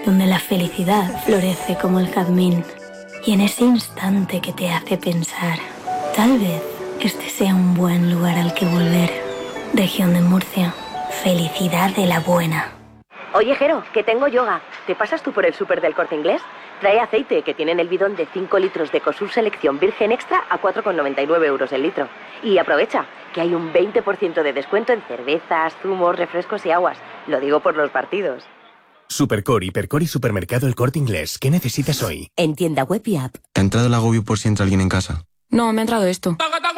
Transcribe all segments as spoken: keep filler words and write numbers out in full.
donde la felicidad florece como el jazmín. Y en ese instante que te hace pensar, tal vez este sea un buen lugar al que volver. Región de Murcia, felicidad de la buena. Oye, Jero, que tengo yoga. ¿Te pasas tú por el súper del Corte Inglés? Trae aceite, que tienen el bidón de cinco litros de Ecosur Selección Virgen Extra a cuatro con noventa y nueve euros el litro. Y aprovecha, que hay un veinte por ciento de descuento en cervezas, zumos, refrescos y aguas. Lo digo por los partidos. Supercore, Hipercore y Supermercado El Corte Inglés. ¿Qué necesitas hoy? En tienda web y app. ¿Te ha entrado el agobio por si entra alguien en casa? No, me ha entrado esto.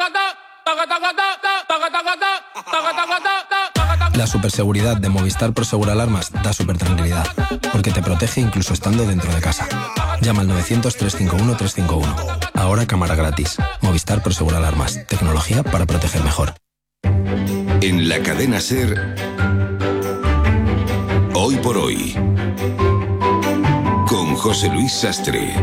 La superseguridad de Movistar Prosegur Alarmas da super tranquilidad, porque te protege incluso estando dentro de casa. Llama al novecientos, trescientos cincuenta y uno, trescientos cincuenta y uno. Ahora cámara gratis. Movistar Prosegur Alarmas. Tecnología para proteger mejor. En la cadena SER, Hoy por Hoy, con José Luis Sastre.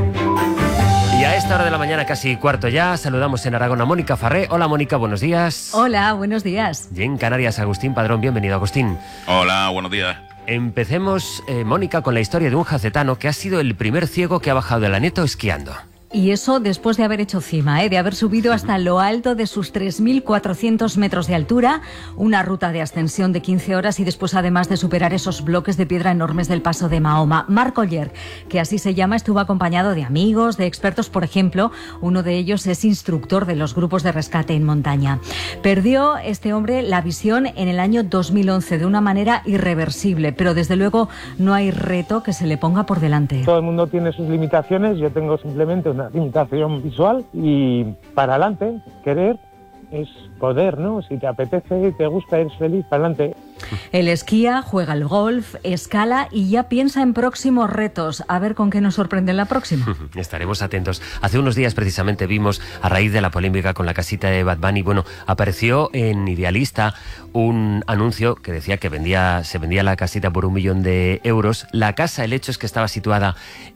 Y a esta hora de la mañana, casi cuarto ya, saludamos en Aragón a Mónica Farré. Hola, Mónica, buenos días. Hola, buenos días. Y en Canarias, Agustín Padrón. Bienvenido, Agustín. Hola, buenos días. Empecemos, eh, Mónica, con la historia de un jacetano que ha sido el primer ciego que ha bajado del Aneto esquiando. Y eso después de haber hecho cima, ¿eh? de haber subido hasta lo alto de sus tres mil cuatrocientos metros de altura, una ruta de ascensión de quince horas y después además de superar esos bloques de piedra enormes del paso de Mahoma. Marc Oller, que así se llama, estuvo acompañado de amigos, de expertos, por ejemplo, uno de ellos es instructor de los grupos de rescate en montaña. Perdió este hombre la visión en el año dos mil once de una manera irreversible, pero desde luego no hay reto que se le ponga por delante. Todo el mundo tiene sus limitaciones, yo tengo simplemente una limitación visual y para adelante, querer es poder, ¿no? Si te apetece, te gusta, eres feliz, para adelante. Él esquía, juega al golf, escala y ya piensa en próximos retos. A ver con qué nos sorprende en la próxima. Estaremos atentos. Hace unos días precisamente vimos, a raíz de la polémica con la casita de Bad Bunny, bueno, apareció en Idealista un anuncio que decía que vendía, se vendía la casita por un millón de euros. La casa, el hecho es que estaba situada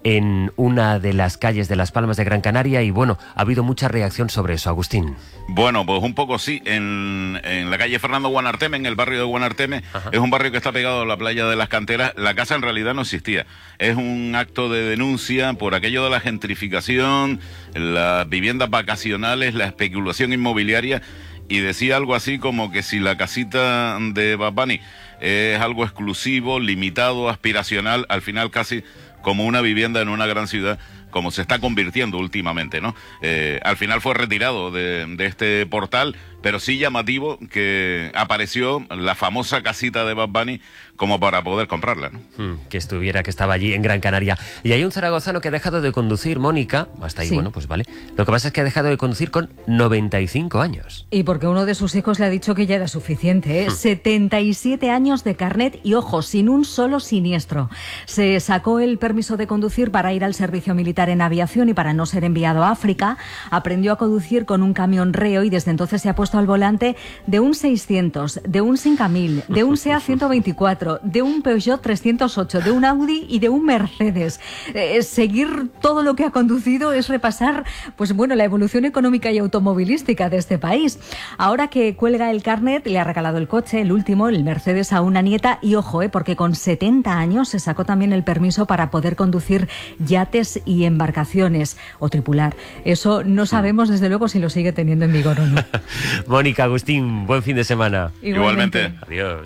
en una de las calles de Las Palmas de Gran Canaria y bueno, ha habido mucha reacción sobre eso, Agustín. Bueno, pues un poco sí, en, en la calle Fernando Guanarteme, en el barrio de Guanarteme. Ajá. Es un barrio que está pegado a la playa de las Canteras. La casa en realidad no existía. Es un acto de denuncia por aquello de la gentrificación, las viviendas vacacionales, la especulación inmobiliaria, y decía algo así como que si la casita de Bad Bunny es algo exclusivo, limitado, aspiracional, al final casi como una vivienda en una gran ciudad, como se está convirtiendo últimamente, ¿no? Eh, al final fue retirado de, de este portal, pero sí llamativo que apareció la famosa casita de Bad Bunny como para poder comprarla, ¿no? Hmm, que estuviera, que estaba allí en Gran Canaria. Y hay un zaragozano que ha dejado de conducir, Mónica, hasta ahí, sí. Bueno, pues vale. Lo que pasa es que ha dejado de conducir con noventa y cinco años. Y porque uno de sus hijos le ha dicho que ya era suficiente, ¿eh? Hmm. setenta y siete años de carnet y, ojo, sin un solo siniestro. Se sacó el permiso de conducir para ir al servicio militar en aviación y para no ser enviado a África. Aprendió a conducir con un camión Reo y desde entonces se ha puesto al volante de un seiscientos, de un Cinca mil, de un SEAT ciento veinticuatro, de un Peugeot trescientos ocho, de un Audi y de un Mercedes. Eh, seguir todo lo que ha conducido es repasar, pues bueno, la evolución económica y automovilística de este país. Ahora que cuelga el carnet, le ha regalado el coche, el último, el Mercedes, a una nieta y ojo, eh, porque con setenta años se sacó también el permiso para poder conducir yates y embarcaciones o tripular. Eso no sabemos desde luego si lo sigue teniendo en vigor o no. Mónica, Agustín, buen fin de semana. Igualmente. Igualmente. Adiós.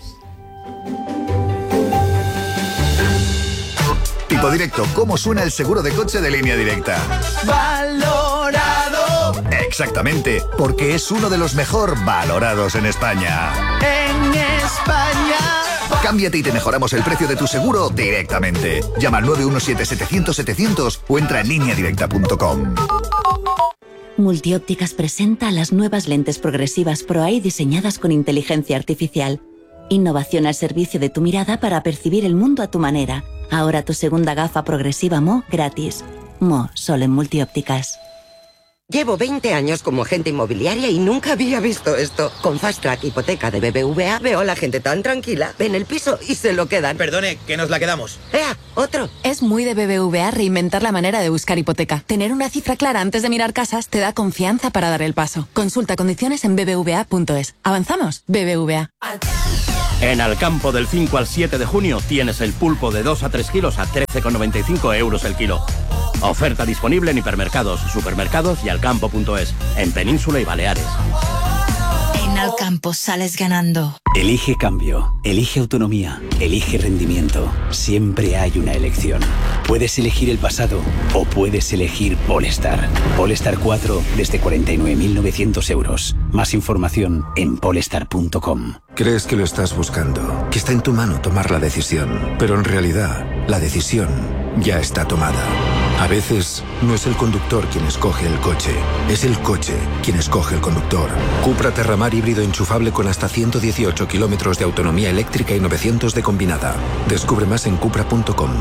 Tipo Directo, ¿cómo suena el seguro de coche de Línea Directa? Valorado. Exactamente, porque es uno de los mejor valorados en España. En España. Cámbiate y te mejoramos el precio de tu seguro directamente. Llama al nueve uno siete, setecientos, setecientos o entra en línea directa punto com. Multiópticas presenta las nuevas lentes progresivas ProEye diseñadas con inteligencia artificial. Innovación al servicio de tu mirada para percibir el mundo a tu manera. Ahora tu segunda gafa progresiva M O gratis. M O, solo en Multiópticas. Llevo veinte años como agente inmobiliaria y nunca había visto esto. Con Fast Track Hipoteca de B B V A veo a la gente tan tranquila. Ven el piso y se lo quedan. Perdone, que nos la quedamos. ¡Ea! ¡Otro! Es muy de B B V A reinventar la manera de buscar hipoteca. Tener una cifra clara antes de mirar casas te da confianza para dar el paso. Consulta condiciones en b b v a punto es. ¿Avanzamos? B B V A. En Alcampo del cinco al siete de junio tienes el pulpo de dos a tres kilos a trece con noventa y cinco euros el kilo. Oferta disponible en hipermercados, supermercados y alcampo punto es, en Península y Baleares. En Alcampo sales ganando. Elige cambio, elige autonomía, elige rendimiento. Siempre hay una elección. Puedes elegir el pasado o puedes elegir Polestar. Polestar cuatro desde cuarenta y nueve mil novecientos euros. Más información en polestar punto com. Crees que lo estás buscando, que está en tu mano tomar la decisión, pero en realidad la decisión ya está tomada. A veces no es el conductor quien escoge el coche, es el coche quien escoge el conductor. Cupra Terramar híbrido enchufable con hasta ciento dieciocho kilómetros de autonomía eléctrica y novecientos de combinada. Descubre más en cupra punto com.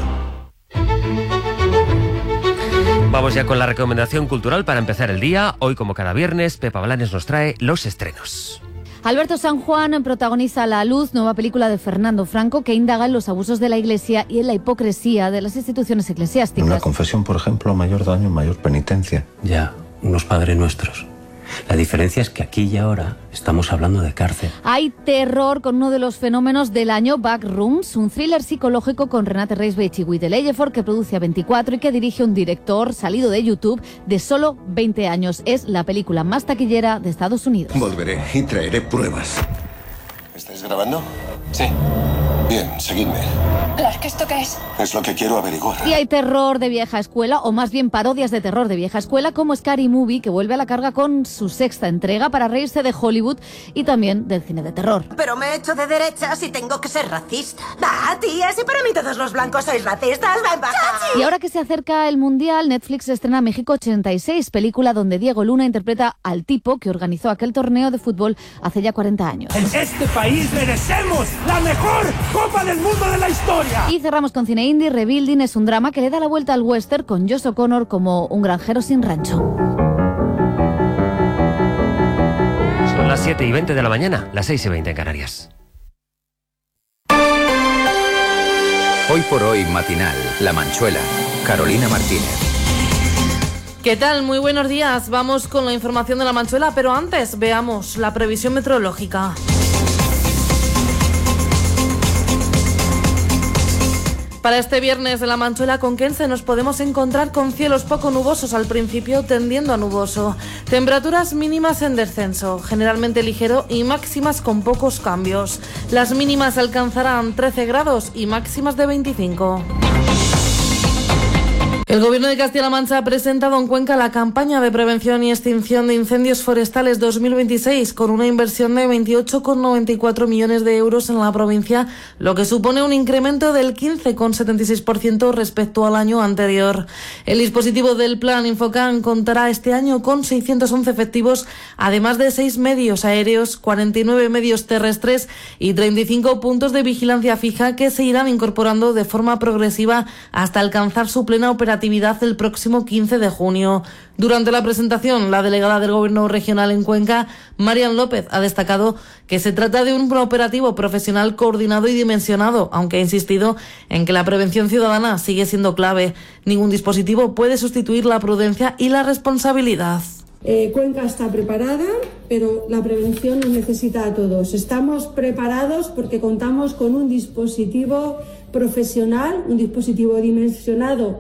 Vamos ya con la recomendación cultural para empezar el día. Hoy, como cada viernes, Pepa Blanes nos trae los estrenos. Alberto San Juan protagoniza La Luz, nueva película de Fernando Franco que indaga en los abusos de la Iglesia y en la hipocresía de las instituciones eclesiásticas. Una confesión, por ejemplo, mayor daño, mayor penitencia. Ya, unos Padre Nuestros. La diferencia es que aquí y ahora estamos hablando de cárcel. Hay terror con uno de los fenómenos del año, Backrooms, un thriller psicológico con Renate Reisbach y Guy Leyeford que produce A veinticuatro y que dirige un director salido de YouTube de solo veinte años. Es la película más taquillera de Estados Unidos. Volveré y traeré pruebas. ¿Estáis grabando? Sí. Bien, seguidme. Clark, ¿esto qué es? Es lo que quiero averiguar. Y hay terror de vieja escuela, o más bien parodias de terror de vieja escuela, como Scary Movie, que vuelve a la carga con su sexta entrega para reírse de Hollywood y también del cine de terror. Pero me he hecho de derechas y tengo que ser racista. Va, tía, si para mí todos los blancos sois racistas, va en baja. Y ahora que se acerca el Mundial, Netflix estrena México ochenta y seis, película donde Diego Luna interpreta al tipo que organizó aquel torneo de fútbol hace ya cuarenta años. En este país merecemos la mejor Copa del Mundo de la historia. Y cerramos con cine indie. Rebuilding es un drama que le da la vuelta al western con Josh O'Connor como un granjero sin rancho. Son las siete y veinte de la mañana, las seis y veinte en Canarias. Hoy por hoy matinal, La Manchuela, Carolina Martínez. ¿Qué tal? Muy buenos días. Vamos con la información de La Manchuela, pero antes veamos la previsión meteorológica. Para este viernes de La Manchuela conquense nos podemos encontrar con cielos poco nubosos al principio, tendiendo a nuboso. Temperaturas mínimas en descenso, generalmente ligero y máximas con pocos cambios. Las mínimas alcanzarán trece grados y máximas de veinticinco. El Gobierno de Castilla-La Mancha ha presentado en Cuenca la campaña de prevención y extinción de incendios forestales dos mil veintiséis con una inversión de veintiocho coma noventa y cuatro millones de euros en la provincia, lo que supone un incremento del quince coma setenta y seis por ciento respecto al año anterior. El dispositivo del Plan Infocan contará este año con seiscientos once efectivos, además de seis medios aéreos, cuarenta y nueve medios terrestres y treinta y cinco puntos de vigilancia fija que se irán incorporando de forma progresiva hasta alcanzar su plena operatividad el próximo quince de junio. Durante la presentación, la delegada del Gobierno regional en Cuenca, Marian López, ha destacado que se trata de un operativo profesional coordinado y dimensionado, aunque ha insistido en que la prevención ciudadana sigue siendo clave. Ningún dispositivo puede sustituir la prudencia y la responsabilidad. Eh, Cuenca está preparada, pero la prevención nos necesita a todos. Estamos preparados porque contamos con un dispositivo profesional, un dispositivo dimensionado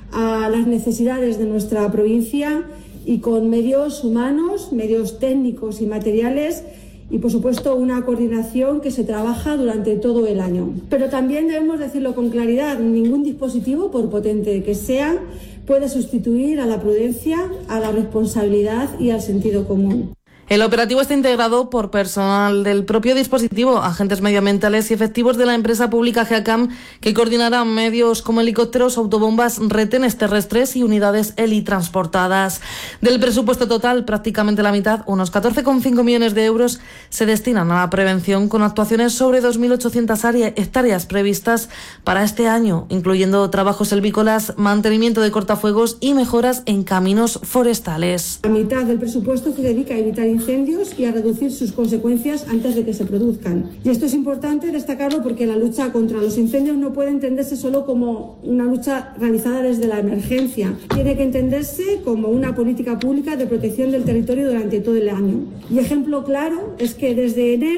a las necesidades de nuestra provincia y con medios humanos, medios técnicos y materiales y, por supuesto, una coordinación que se trabaja durante todo el año. Pero también debemos decirlo con claridad, ningún dispositivo, por potente que sea, puede sustituir a la prudencia, a la responsabilidad y al sentido común. El operativo está integrado por personal del propio dispositivo, agentes medioambientales y efectivos de la empresa pública GEACAM, que coordinarán medios como helicópteros, autobombas, retenes terrestres y unidades helitransportadas. Del presupuesto total, prácticamente la mitad, unos catorce coma cinco millones de euros, se destinan a la prevención con actuaciones sobre dos mil ochocientas hectáreas previstas para este año, incluyendo trabajos silvícolas, mantenimiento de cortafuegos y mejoras en caminos forestales. La mitad del presupuesto se dedica a evitar incendios y a reducir sus consecuencias antes de que se produzcan. Y esto es importante destacarlo porque la lucha contra los incendios no puede entenderse solo como una lucha realizada desde la emergencia. Tiene que entenderse como una política pública de protección del territorio durante todo el año. Y ejemplo claro es que desde enero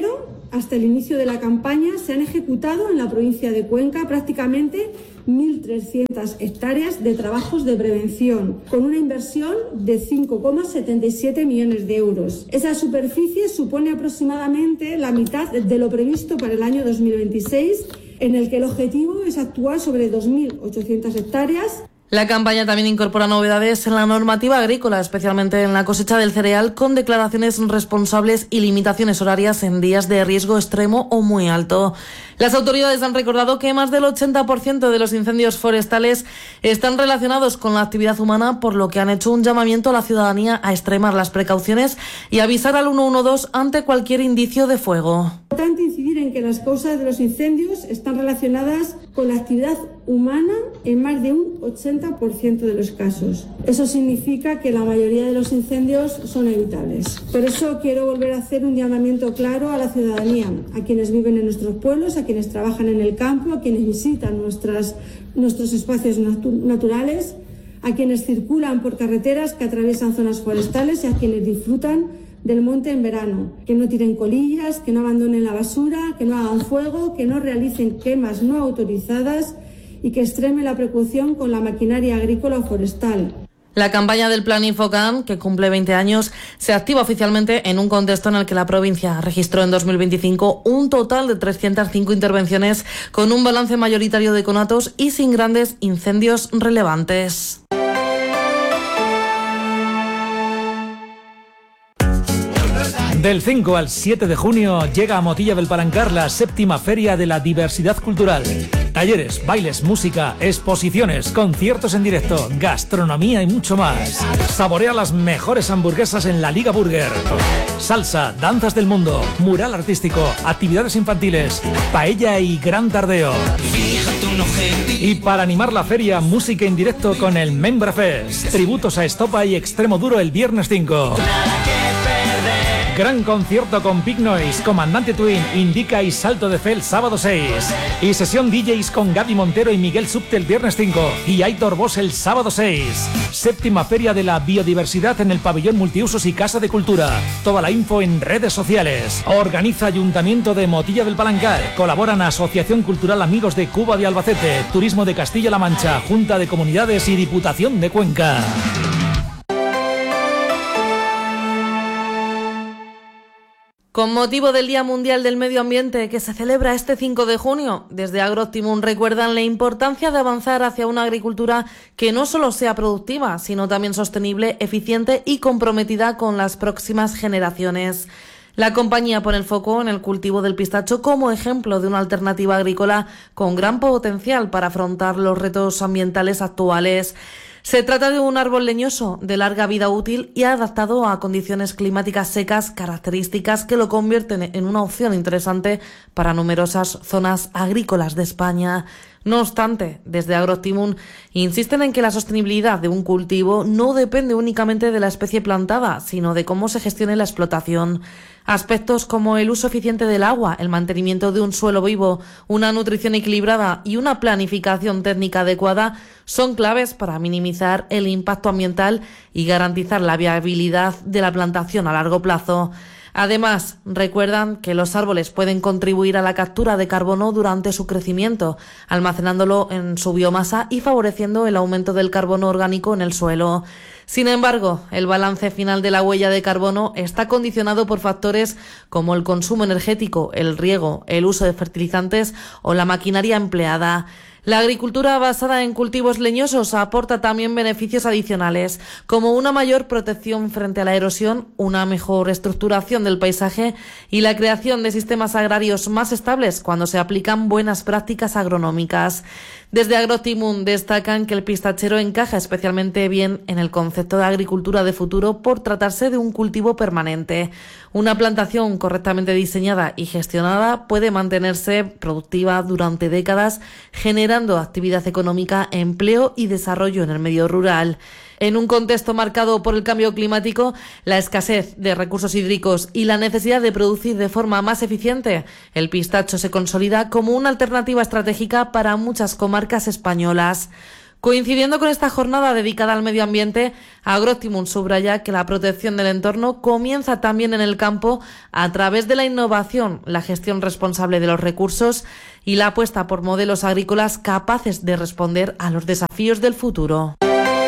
hasta el inicio de la campaña se han ejecutado en la provincia de Cuenca prácticamente mil trescientas hectáreas de trabajos de prevención, con una inversión de cinco coma setenta y siete millones de euros. Esa superficie supone aproximadamente la mitad de lo previsto para el año dos mil veintiséis, en el que el objetivo es actuar sobre dos mil ochocientas hectáreas. La campaña también incorpora novedades en la normativa agrícola, especialmente en la cosecha del cereal, con declaraciones responsables y limitaciones horarias en días de riesgo extremo o muy alto. Las autoridades han recordado que más del ochenta por ciento de los incendios forestales están relacionados con la actividad humana, por lo que han hecho un llamamiento a la ciudadanía a extremar las precauciones y avisar al ciento doce ante cualquier indicio de fuego. Es importante incidir en que las causas de los incendios están relacionadas con la actividad humana en más de un ochenta por ciento de los casos. Eso significa que la mayoría de los incendios son evitables. Por eso quiero volver a hacer un llamamiento claro a la ciudadanía, a quienes viven en nuestros pueblos, a quienes trabajan en el campo, a quienes visitan nuestras, nuestros espacios natu- naturales, a quienes circulan por carreteras que atraviesan zonas forestales y a quienes disfrutan del monte en verano, que no tiren colillas, que no abandonen la basura, que no hagan fuego, que no realicen quemas no autorizadas y que extremen la precaución con la maquinaria agrícola o forestal. La campaña del Plan Infocam, que cumple veinte años, se activa oficialmente en un contexto en el que la provincia registró en dos mil veinticinco un total de trescientas cinco intervenciones, con un balance mayoritario de conatos y sin grandes incendios relevantes. Del cinco al siete de junio llega a Motilla del Palancar la séptima Feria de la Diversidad Cultural. Talleres, bailes, música, exposiciones, conciertos en directo, gastronomía y mucho más. Saborea las mejores hamburguesas en la Liga Burger. Salsa, danzas del mundo, mural artístico, actividades infantiles, paella y gran tardeo. Y para animar la feria, música en directo con el Membra Fest. Tributos a Estopa y Extremo Duro el viernes cinco. Gran concierto con Big Noise, Comandante Twin, Indica y Salto de Fe el sábado seis. Y sesión D Js con Gaby Montero y Miguel Subte el viernes cinco. Y Aitor Boss el sábado seis. Séptima Feria de la Biodiversidad en el Pabellón Multiusos y Casa de Cultura. Toda la info en redes sociales. Organiza Ayuntamiento de Motilla del Palancar. Colaboran Asociación Cultural Amigos de Cuba de Albacete, Turismo de Castilla-La Mancha, Junta de Comunidades y Diputación de Cuenca. Con motivo del Día Mundial del Medio Ambiente, que se celebra este cinco de junio, desde Agrooptimum recuerdan la importancia de avanzar hacia una agricultura que no solo sea productiva, sino también sostenible, eficiente y comprometida con las próximas generaciones. La compañía pone el foco en el cultivo del pistacho como ejemplo de una alternativa agrícola con gran potencial para afrontar los retos ambientales actuales. Se trata de un árbol leñoso de larga vida útil y adaptado a condiciones climáticas secas, características que lo convierten en una opción interesante para numerosas zonas agrícolas de España. No obstante, desde Agrooptimum insisten en que la sostenibilidad de un cultivo no depende únicamente de la especie plantada, sino de cómo se gestione la explotación. Aspectos como el uso eficiente del agua, el mantenimiento de un suelo vivo, una nutrición equilibrada y una planificación técnica adecuada son claves para minimizar el impacto ambiental y garantizar la viabilidad de la plantación a largo plazo. Además, recuerdan que los árboles pueden contribuir a la captura de carbono durante su crecimiento, almacenándolo en su biomasa y favoreciendo el aumento del carbono orgánico en el suelo. Sin embargo, el balance final de la huella de carbono está condicionado por factores como el consumo energético, el riego, el uso de fertilizantes o la maquinaria empleada. La agricultura basada en cultivos leñosos aporta también beneficios adicionales, como una mayor protección frente a la erosión, una mejor estructuración del paisaje y la creación de sistemas agrarios más estables cuando se aplican buenas prácticas agronómicas. Desde Agrooptimum destacan que el pistachero encaja especialmente bien en el concepto de agricultura de futuro por tratarse de un cultivo permanente. Una plantación correctamente diseñada y gestionada puede mantenerse productiva durante décadas, generando actividad económica, empleo y desarrollo en el medio rural. En un contexto marcado por el cambio climático, la escasez de recursos hídricos y la necesidad de producir de forma más eficiente, el pistacho se consolida como una alternativa estratégica para muchas comarcas españolas. Coincidiendo con esta jornada dedicada al medio ambiente, Agrooptimum subraya que la protección del entorno comienza también en el campo a través de la innovación, la gestión responsable de los recursos y la apuesta por modelos agrícolas capaces de responder a los desafíos del futuro.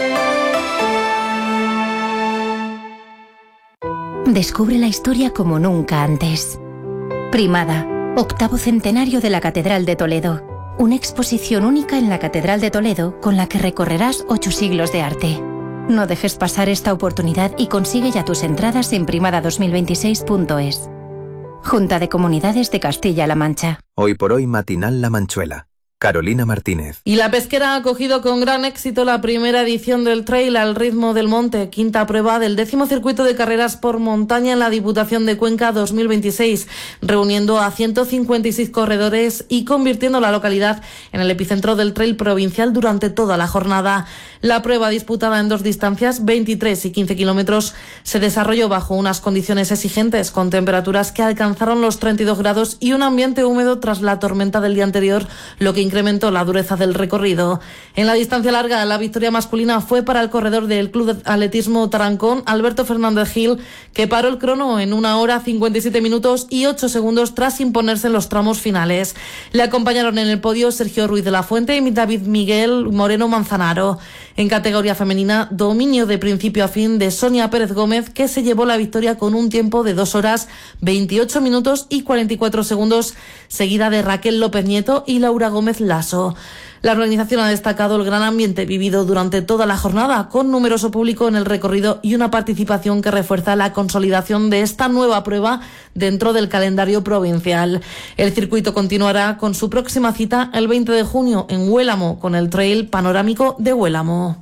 Descubre la historia como nunca antes. Primada, octavo centenario de la Catedral de Toledo. Una exposición única en la Catedral de Toledo con la que recorrerás ocho siglos de arte. No dejes pasar esta oportunidad y consigue ya tus entradas en primada dos mil veintiséis punto es. Junta de Comunidades de Castilla-La Mancha. Hoy por hoy matinal La Manchuela. Carolina Martínez. Y la pesquera ha acogido con gran éxito la primera edición del Trail al ritmo del monte, quinta prueba del décimo circuito de carreras por montaña en la Diputación de Cuenca dos mil veintiséis, reuniendo a ciento cincuenta y seis corredores y convirtiendo la localidad en el epicentro del trail provincial durante toda la jornada. La prueba, disputada en dos distancias, veintitrés y quince kilómetros, se desarrolló bajo unas condiciones exigentes, con temperaturas que alcanzaron los treinta y dos grados y un ambiente húmedo tras la tormenta del día anterior, lo que incrementó la dureza del recorrido. En la distancia larga, la victoria masculina fue para el corredor del Club de Atletismo Tarancón, Alberto Fernández Gil, que paró el crono en una hora cincuenta y siete minutos y ocho segundos tras imponerse en los tramos finales. Le acompañaron en el podio Sergio Ruiz de la Fuente y David Miguel Moreno Manzanaro. En categoría femenina, dominio de principio a fin de Sonia Pérez Gómez, que se llevó la victoria con un tiempo de dos horas veintiocho minutos y cuarenta y cuatro segundos, seguida de Raquel López Nieto y Laura Gómez Lasso. La organización ha destacado el gran ambiente vivido durante toda la jornada, con numeroso público en el recorrido y una participación que refuerza la consolidación de esta nueva prueba dentro del calendario provincial. El circuito continuará con su próxima cita el veinte de junio en Huélamo, con el Trail Panorámico de Huélamo.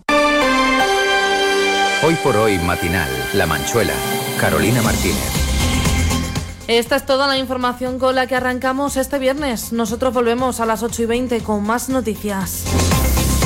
Hoy por hoy matinal, La Manchuela. Carolina Martínez. Esta es toda la información con la que arrancamos este viernes. Nosotros volvemos a las ocho y veinte con más noticias.